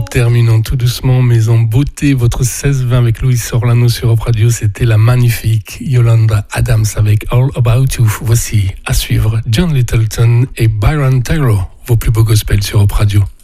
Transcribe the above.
terminons tout doucement mais en beauté votre 16-20 avec Luis Orlando sur Europe Radio. C'était la magnifique Yolanda Adams avec All About You. Voici à suivre John Littleton et Byron Tyro, vos plus beaux gospels sur Europe Radio.